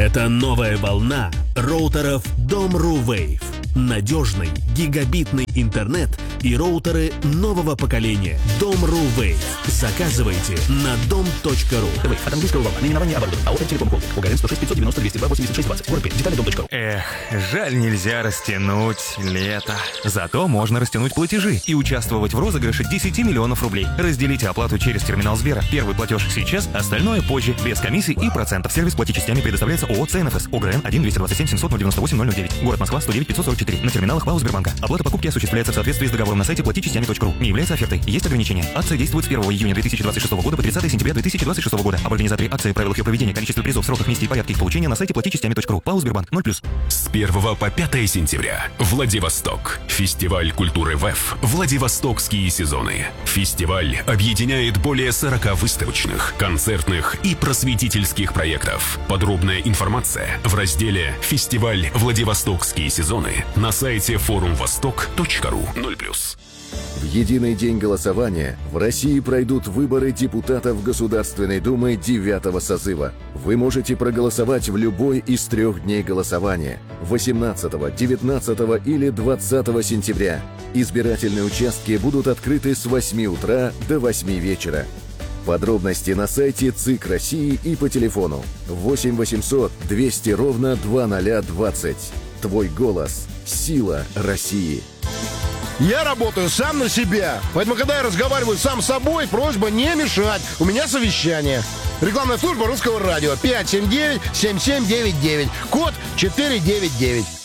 Это новая волна роутеров Dom.ru Wave. Надежный гигабитный интернет и роутеры нового поколения. Dom.ru Wave. Заказывайте на dom.ru. Wave от английского волна. Наименование оборудования. АО «Телеком Холдинг». УГРН 106 590 202 86 20. Город Пермь. Детали dom.ru. Эх, жаль, нельзя растянуть лето. Зато можно растянуть платежи и участвовать в розыгрыше 10 миллионов рублей. Разделите оплату через терминал Сбера. Первый платеж сейчас, остальное позже, без комиссий и процентов. Сервис «Плати частями» предоставляется ООО «ЦНФС». УГРН 1 227 700 98 009. Город Москва 109 544. На терминалах ПАО Сбербанка. Оплата покупки осуществляется в соответствии с договором на сайте платичастями.ру. Не является офертой. Есть ограничения. Акция действует с 1 июня 2026 года по 30 сентября 2026 года. Об организаторе акции, правилах ее проведения, количестве призов, сроках, месте и порядке их получения на сайте платичастями.ру. ПАО Сбербанк 0+. С 1 по 5 сентября. Владивосток. Фестиваль культуры ВЭФ. Владивостокские сезоны. Фестиваль объединяет более 40 выставочных, концертных и просветительских проектов. Подробная информация в разделе «Фестиваль Владивостокские сезоны» на сайте forumvostok.ru. 0+. В единый день голосования в России пройдут выборы депутатов Государственной Думы 9-го созыва. Вы можете проголосовать в любой из 3 дней голосования – 18, 19 или 20 сентября. Избирательные участки будут открыты с 8 утра до 8 вечера. Подробности на сайте ЦИК России и по телефону 8 800 200 ровно 2020. Твой голос – сила России. Я работаю сам на себя, поэтому, когда я разговариваю сам с собой, просьба не мешать. У меня совещание. Рекламная служба Русского радио 579-7799, код 499.